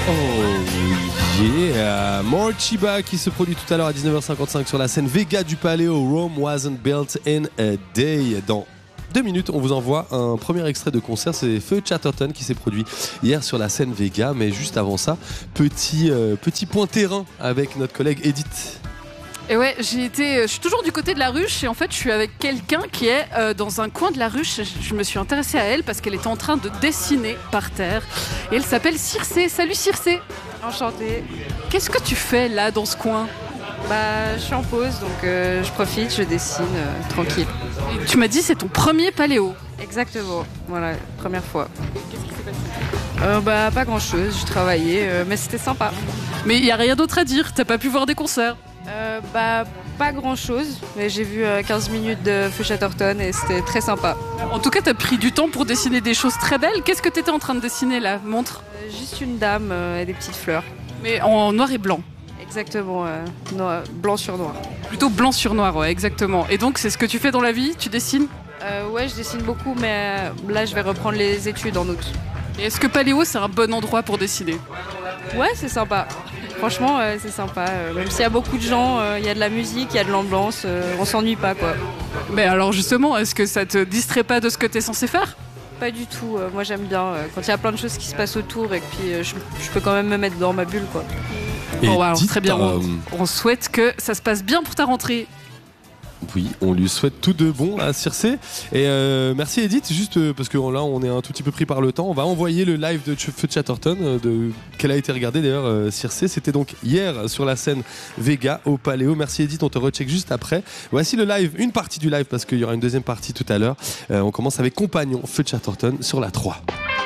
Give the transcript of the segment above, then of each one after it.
Oh yeah, more Chiba qui se produit tout à l'heure à 19h55 sur la scène Vega du Paléo. Rome wasn't built in a day. Dans 2 minutes, on vous envoie un premier extrait de concert. C'est Feu Chatterton qui s'est produit hier sur la scène Vega. Mais juste avant ça, petit point terrain avec notre collègue Edith. Et ouais, je suis toujours du côté de la ruche et en fait je suis avec quelqu'un qui est dans un coin de la ruche. Je me suis intéressée à elle parce qu'elle était en train de dessiner par terre et elle s'appelle Circé. Salut Circé. Enchantée. Qu'est-ce que tu fais là dans ce coin? Je suis en pause donc je profite, je dessine tranquille. Et tu m'as dit c'est ton premier paléo. Exactement, voilà, première fois. Qu'est-ce qui s'est passé? Pas grand chose, j'ai travaillé mais c'était sympa. Mais il n'y a rien d'autre à dire, t'as pas pu voir des concerts? Pas grand chose, mais j'ai vu 15 minutes de Feu Chatterton et c'était très sympa. En tout cas, t'as pris du temps pour dessiner des choses très belles. Qu'est-ce que t'étais en train de dessiner là? Montre. Juste une dame et des petites fleurs. Mais en noir et blanc. Exactement, blanc sur noir. Plutôt blanc sur noir, ouais, exactement. Et donc, c'est ce que tu fais dans la vie? Tu dessines? Ouais, je dessine beaucoup, mais là, je vais reprendre les études en août. Et est-ce que Paléo, c'est un bon endroit pour dessiner? Ouais, c'est sympa. Franchement, c'est sympa. Même s'il y a beaucoup de gens, il y a de la musique, il y a de l'ambiance, on s'ennuie pas, quoi. Mais alors justement, est-ce que ça te distrait pas de ce que t'es censé faire? Pas du tout. Moi, j'aime bien quand il y a plein de choses qui se passent autour et puis je peux quand même me mettre dans ma bulle, quoi. Bon, wow, très bien. On souhaite que ça se passe bien pour ta rentrée. Oui, on lui souhaite tout de bon à Circé. Et merci Edith, juste parce que là on est un tout petit peu pris par le temps. On va envoyer le live de Feu Chatterton, qu'elle a été regardée d'ailleurs, Circé. C'était donc hier sur la scène Vega au Paléo. Merci Edith, on te recheck juste après. Voici le live, une partie du live parce qu'il y aura une deuxième partie tout à l'heure. On commence avec Compagnon, Feu Chatterton sur la 3.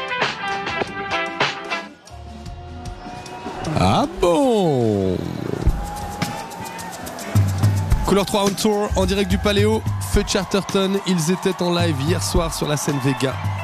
Ah bon? Couleur 3 on tour en direct du Paléo, Feu Chatterton, ils étaient en live hier soir sur la scène Vega.